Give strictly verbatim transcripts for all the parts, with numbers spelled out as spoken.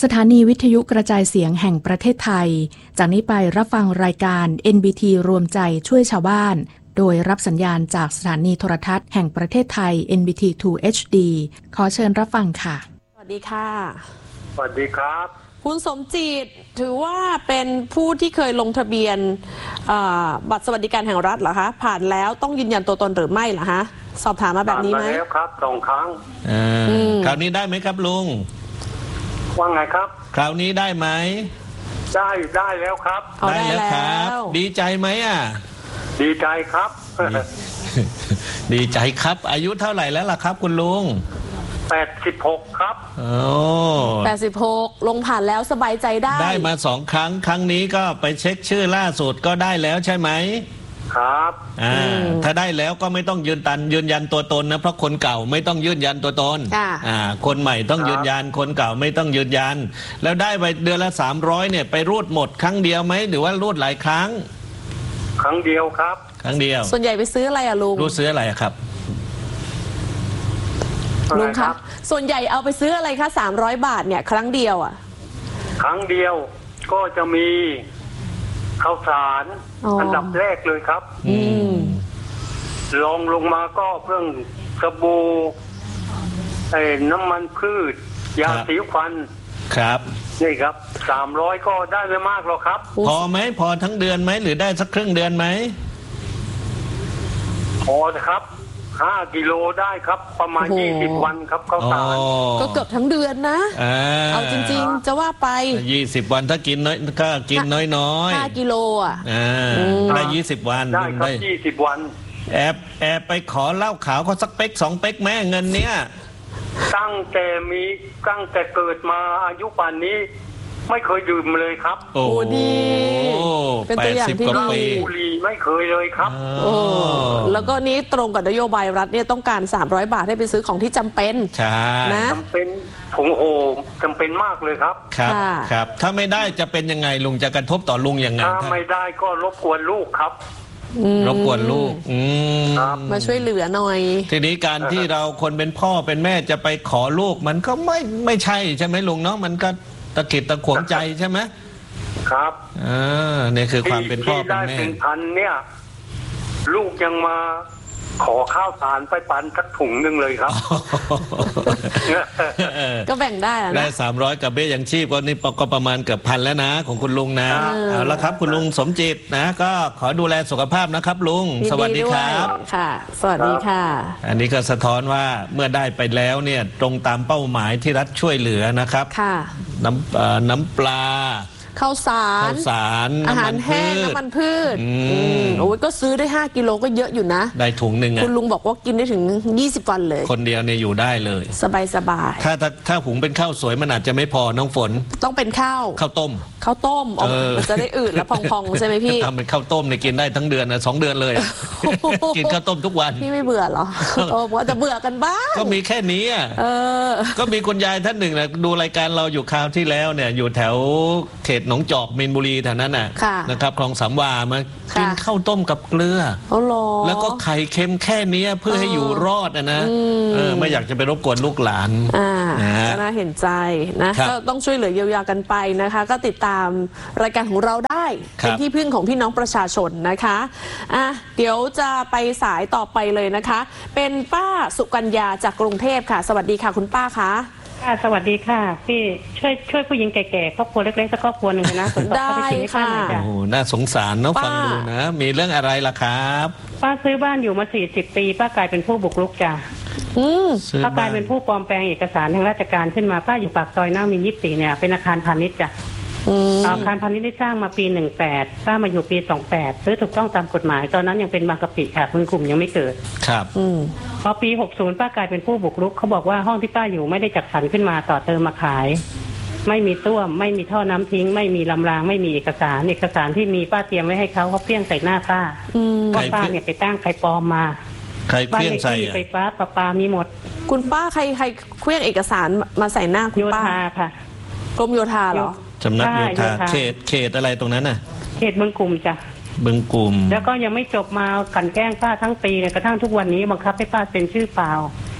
สถานีวิทยุกระจายเสียงแห่งประเทศไทยจากนี้ไปรับฟังรายการ เอ็น บี ที รวมใจช่วยชาวบ้านโดยรับสัญญาณจากสถานีโทรทัศน์แห่งประเทศไทย เอ็น บี ที ทู เอช ดี ขอเชิญรับฟังค่ะสวัสดีค่ะสวัสดีครับคุณสมจิตถือว่าเป็นผู้ที่เคยลงทะเบียนบัตรสวัสดิการแห่งรัฐเหรอคะผ่านแล้วต้องยืนยันตัวตนหรือไม่เหรอคะสอบถามมาแบบนี้ไหมผ่านมาแล้วครับสองครั้งคราวนี้ได้ไหมครับลุงว่าไงครับคราวนี้ได้ไหมได้ได้แล้วครับได้แล้วครับดีใจไหมอ่ะดีใจครับดีใจครับอายุเท่าไหร่แล้วล่ะครับคุณลุงแปดสิบหกครับโอ้แปดสิบหกลงผ่านแล้วสบายใจได้ได้มาสองครั้งครั้งนี้ก็ไปเช็คชื่อล่าสุดก็ได้แล้วใช่ไหมครับอ่าถ้าได้แล้วก็ไม่ต้องยืนตันยืนยันตัวตนนะเพราะคนเก่าไม่ต้องยืนยันตัวตนอ่าคนใหม่ต้องยืนยันคนเก่าไม่ต้องยืนยันแล้วได้ไปเดือนละสามร้อยเนี่ยไปรูดหมดครั้งเดียวไหมหรือว่ารูดหลายครั้งครั้งเดียวครับครั้งเดียวส่วนใหญ่ไปซื้ออะไรอะลุงรูดซื้ออะไรครับลุงครับส่วนใหญ่เอาไปซื้ออะไรคะสามร้อยบาทเนี่ยครั้งเดียวอ่ะครั้งเดียวก็จะมีข้าวสารอันดับแรกเลยครับอืมลองลงมาก็เพิ่งสบู่ไอ้น้ำมันพืชยาสีฟันครับนี่ครับสามร้อยก็ได้ไม่มากหรอกครับพอไหมพอทั้งเดือนไหมหรือได้สักครึ่งเดือนไหมพอครับห้ากิโลได้ครับประมาณยี่สิบวันครับข้าวสารก็เกือบทั้งเดือนนะเอาจริงๆจะว่าไปยี่สิบวันถ้ากินน้อยก็กินน้อยๆห้ากิโลอ่ะได้ยี่สิบวันได้ครับยี่สิบวันแอบแอบไปขอเหล้าขาวเขาสักเป๊กสองเป๊กแม่เงินเนี้ยตั้งแต่มีตั้งแต่เกิดมาอายุป่านนี้ไม่เคยดื่มเลยครับโอ้ดีเป็นตัวอย่างที่ดีบุหรี่ไม่เคยเลยครับโอ้แล้วก็นี้ตรงกับนโยบายรัฐเนี่ยต้องการสามร้อยบาทให้ไปซื้อของที่จำเป็นใช่นะจำเป็นผงโอจำเป็นมากเลยครับครับครับถ้าไม่ได้จะเป็นยังไงลุงจะกระทบต่อลุงยังไงถ้าไม่ได้ก็รบกวนลูกครับรบกวนลูกมาช่วยเหลือหน่อยทีนี้การที่เราคนเป็นพ่อเป็นแม่จะไปขอลูกมันก็ไม่ไม่ใช่ใช่ไหมลุงเนาะมันก็ตะกิดตะขวงใจใช่ไหมครับอ่าเนี่ยคือความเป็นพ่อเป็นแม่ที่ได้เป็นพันเนี่ยลูกยังมาขอข้าวสารไปปันสักถุงหนึ่งเลยครับก็แบ่งได้นะได้สามร้อยกับเบี้ยยังชีพก็นี่ก็ประมาณเกือบพันแล้วนะของคุณลุงนะเอาละครับคุณลุงสมจิตนะก็ขอดูแลสุขภาพนะครับลุงสวัสดีครับค่ะสวัสดีค่ะอันนี้ก็สะท้อนว่าเมื่อได้ไปแล้วเนี่ยตรงตามเป้าหมายที่รัฐช่วยเหลือนะครับค่ะน้ำน้ำปลาข้าวสารข้าวสารอาหารแห้งน้ำมันพืชโอ้ยก็ซื้อได้ห้ากิโลก็เยอะอยู่นะได้ถุงหนึ่งคุณลุงบอกว่ากินได้ถึงยี่สิบวันเลยคนเดียวเนี่ยอยู่ได้เลยสบายสบายถ้าถ้าถ้าหุงเป็นข้าวสวยมันอาจจะไม่พอน้องฝนต้องเป็นข้าวข้าวต้มข้าวต้มมันจะได้อืดแล้วพองๆใช่ไหมพี่ทำเป็นข้าวต้มเนี่ยกินได้ทั้งเดือนนะสองเดือนเลยกินข้าวต้มทุกวันพี่ไม่เบื่อหรอโอ้ว่าจะเบื่อกันบ้างก็มีแค่นี้อ่ะก็มีคุณยายท่านหนึ่งนะดูรายการเราอยู่คราวที่แล้วเนี่ยอยู่แถวเขตหนองจอกมีนบุรีแถวนั้นน่ะนะครับคลองสามวามากินข้าวต้มกับเกลือแล้วก็ไข่เค็มแค่นี้เพื่อให้อยู่รอดนะนะไม่อยากจะไปรบกวนลูกหลานน่าเห็นใจนะก็ต้องช่วยเหลือเยียวยากันไปนะคะก็ติดตามรายการของเราได้เป็นที่พึ่งของพี่น้องประชาชนนะคะอ่ะเดี๋ยวจะไปสายต่อไปเลยนะคะเป็นป้าสุกัญญาจากกรุงเทพค่ะสวัสดีค่ะคุณป้าคะค่ะสวัสดีค่ะพี่ช่วยช่วยผู้หญิงแก่ๆครอบครัวเล็กๆสักครอบครัวหนึ่งนะได้ค่ะโอ้น่าสงสารเนาะฟังดูนะมีเรื่องอะไรล่ะครับป้าซื้อบ้านอยู่มาสี่สิบปีป้ากลายเป็นผู้บุกรุกจ้ะป้ากลายเป็นผู้ปลอมแปลงเอกสารทางราชการขึ้นมาป้าอยู่ปากซอยนามินยี่สิบสี่เนี่ยเป็นอาคารพาณิชย์จ้ะอาคารพาณิชย์ได้สร้างมาปีหนึ่งแปดป้ามาอยู่ปีสองแปดซื้อถูกต้องตามกฎหมายตอนนั้นยังเป็นบางกะปิค่ะคุณกลุ่มยังไม่เกิดครับพอปีหกสิบป้ากลายเป็นผู้บุกรุกเขาบอกว่าห้องที่ป้าอยู่ไม่ได้จัดสรรขึ้นมาต่อเติมมาขายไม่มีต้วมไม่มีท่อน้ำทิ้งไม่มีลำรางไม่มีเอกสารเอกสารที่มีป้าเตรียมไว้ให้เขาเขาเพี้ยงใส่หน้าป้าว่าป้าเนี่ยไปตั้งใครปลอมมาใครเพี้ยงใส่ไฟฟ้าประปามีหมดคุณป้าใครใครเพี้ยงเอกสารมาใส่หน้าคุณป้าโยธาค่ะกรมโยธาเหรอสำนักโยธาเขตเขตอะไรตรงนั้นน่ะเขตบึงกลุ่มจ้ะบึงกลุ่มแล้วก็ยังไม่จบมากันแกล้งป้าทั้งปีเลยกระทั่งทุกวันนี้บังคับให้ป้าเซ็นชื่อเปล่า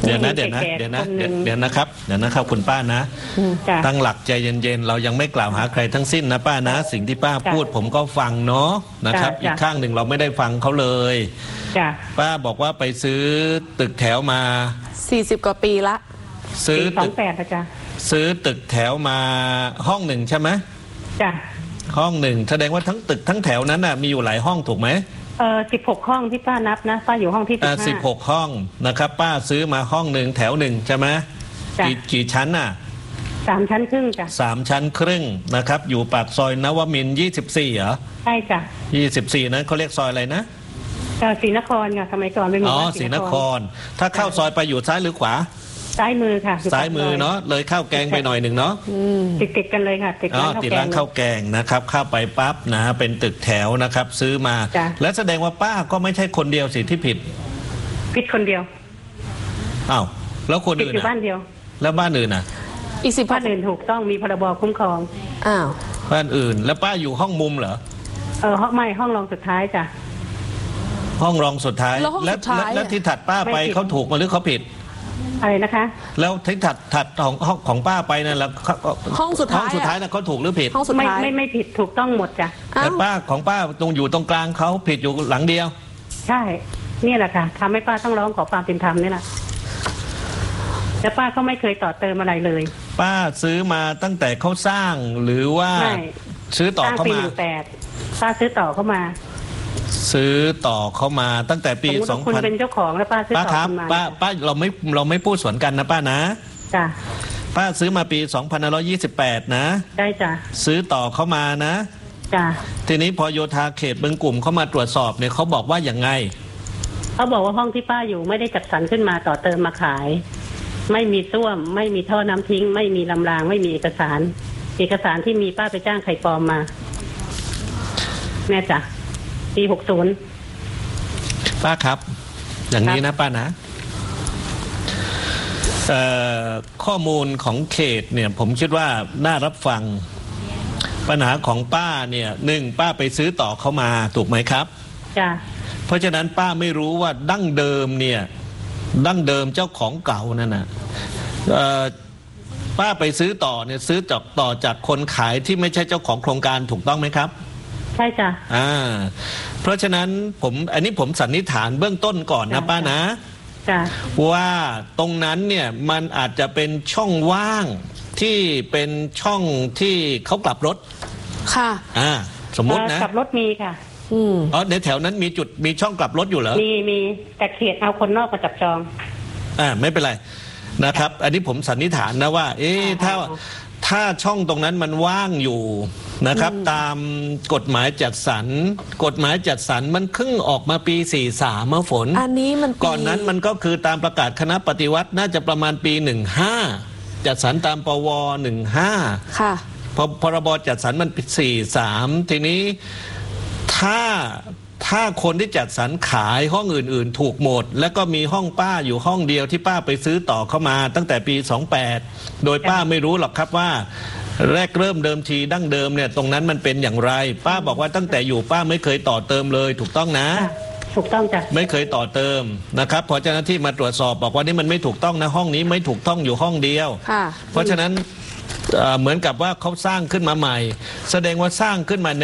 เดี๋ยวนะเดี๋ยวนะเดี๋ยวนะเดี๋ยวนะครับเดี๋ยวนะครับคุณป้านะตั้งหลักใจเย็นๆเรายังไม่กล่าวหาใครทั้งสิ้นนะป้านะสิ่งที่ป้าพูดผมก็ฟังเนาะนะครับอีกข้างหนึ่งเราไม่ได้ฟังเขาเลยป้าบอกว่าไปซื้อตึกแถวมาสี่สิบกว่าปีละซื้อตึกแปดจ้ะซื้อตึกแถวมาห้องหนึ่งใช่ไหมจ้ะห้องหนึ่งแสดงว่าทั้งตึกทั้งแถวนั้นน่ะมีอยู่หลายห้องถูกไหมเออสิบหกห้องที่ป้านับนะป้าอยู่ห้องที่สิบห้าสิบหกห้องนะครับป้าซื้อมาห้องหนึ่งแถวหนึ่งใช่ไหมกี่กี่ชั้นน่ะสามชั้นครึ่งจ้ะสามชั้นครึ่งนะครับอยู่ปากซอยนวมินทร์ยี่สิบสี่เหรอใช่จ้ะยี่สิบสี่นั้นเขาเรียกซอยอะไรนะศรีนครค่ะสมัยก่อนเป็นอ๋อศรีนครถ้าเข้าซอยไปอยู่ซ้ายหรือขวาซ้ายมือค่ะซ้ายมือเนาะเลยข้าวแกงไปหน่อยหนึ่งเนาะติดติดกันเลยค่ะติดร้านติดร้านข้าวแกงนะครับเข้าไปปั๊บนะเป็นตึกแถวนะครับซื้อมาและแสดงว่าป้าก็ไม่ใช่คนเดียวสิที่ผิดผิดคนเดียวอ้าวแล้วคนอื่นอยู่บ้านเดียวแล้วบ้านอื่นน่ะอีกสิบบ้านอื่นถูกต้องมีพรบคุ้มครองอ้าวบ้านอื่นแล้วป้าอยู่ห้องมุมเหรอเออห้องไม่ห้องรองสุดท้ายจ้ะห้องรองสุดท้ายแล้วแล้วที่ถัดป้าไปเขาถูกมาหรือเขาผิดอะไรนะคะแล้วที่ถัดถัดของของป้าไปนั่นแล้วห้องสุดท้ายห้องสุดท้ายน่ะเขาถูกหรือผิดห้องสุดท้ายไม่ไม่ผิดถูกต้องหมดจ้ะแต่ป้าของป้าตรงอยู่ตรงกลางเขาผิดอยู่หลังเดียวใช่นี่แหละค่ะทำให้ป้าต้องร้องขอความเป็นธรรมนี่แหละแต่ป้าก็ไม่เคยต่อเติมอะไรเลยป้าซื้อมาตั้งแต่เขาสร้างหรือว่าซื้อต่อเข้ามาแปดป้าซื้อต่อเข้ามาซื้อต่อเข้ามาตั้งแต่ปีสองพันคุณเป็นเจ้าของแล้วป้าซื้อต่อเข้ามาป้าป้าเราไม่เราไม่พูดสวนกันนะป้านะจ้ะป้าซื้อมาปีสองพันห้าร้อยยี่สิบแปดนะใช่จ้ะซื้อต่อเข้ามานะจ้ะทีนี้พอโยธาเขตบึงกลุ่มเข้ามาตรวจสอบเนี่ยเขาบอกว่าอย่างไงเขาบอกว่าห้องที่ป้าอยู่ไม่ได้จัดสรรขึ้นมาต่อเติมมาขายไม่มีส้วมไม่มีท่อน้ำทิ้งไม่มีลำรางไม่มีเอกสารเอกสารที่มีป้าไปจ้างใครปลอมมาแม่จ้ะปีหกสิบป้าครับอย่างนี้นะป้านะข้อมูลของเขตเนี่ยผมคิดว่าน่ารับฟังปัญหาของป้าเนี่ยหนึ่งป้าไปซื้อต่อเข้ามาถูกไหมครับจ้ะเพราะฉะนั้นป้าไม่รู้ว่าดั้งเดิมเนี่ยดั้งเดิมเจ้าของเก่านั่นน่ะป้าไปซื้อต่อเนี่ยซื้อจากต่อจากคนขายที่ไม่ใช่เจ้าของโครงการถูกต้องไหมครับใช่จ้ะอ่าเพราะฉะนั้นผมอันนี้ผมสันนิษฐานเบื้องต้นก่อนนะป้านะจ้ะว่าตรงนั้นเนี่ยมันอาจจะเป็นช่องว่างที่เป็นช่องที่เขากลับรถค่ะอ่าสมมตินะกลับรถมีค่ะอืมอ๋อในแถวนั้นมีจุดมีช่องกลับรถอยู่เหรอมีมีแต่เขตเอาคนนอกมาจับจองอ่าไม่เป็นไรนะครับอันนี้ผมสันนิษฐานนะว่าเอ๊ะถ้าถ้าช่องตรงนั้นมันว่างอยู่นะครับตามกฎหมายจัดสรรกฎหมายจัดสรรมันเพิ่งออกมาปีสี่สิบสามเมื่อฝนอันนี้มันก่อนนั้นมันก็คือตามประกาศคณะปฏิวัติน่าจะประมาณปีหนึ่งห้าจัดสรรตามปวหนึ่งห้าค่ะพอพรบจัดสรรมันสี่สามทีนี้ถ้าถ้าคนที่จัดสรรขายห้องอื่นๆถูกหมดแล้วก็มีห้องป้าอยู่ห้องเดียวที่ป้าไปซื้อต่อเข้ามาตั้งแต่ปีสองแปดโดยป้าไม่รู้หรอกครับว่าแรกเริ่มเดิมทีดั้งเดิมเนี่ยตรงนั้นมันเป็นอย่างไรป้าบอกว่าตั้งแต่อยู่ป้าไม่เคยต่อเติมเลยถูกต้องนะถูกต้องจ้ะไม่เคยต่อเติมนะครับพอเจ้าหน้าที่มาตรวจสอบบอกว่านี่มันไม่ถูกต้องนะห้องนี้ไม่ถูกต้องอยู่ห้องเดียวเพราะฉะนั้นเหมือนกับว่าเขาสร้างขึ้นมาใหม่แสดงว่าสร้างขึ้นมา